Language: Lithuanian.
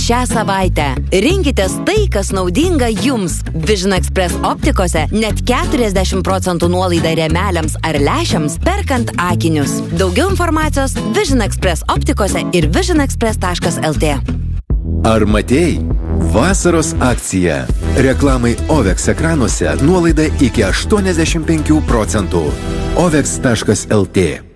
šią savaitę. Rinkitės tai, kas naudinga jums. Vision Express optikose net 40% nuolaida rėmeliams ar lęšiams perkant akinius. Daugiau informacijos Vision Express optikose ir visionexpress.lt. Ar matėjai? Vasaros akcija. Reklamai OVEX ekranuose nuolaida iki 85%. OVEX.lt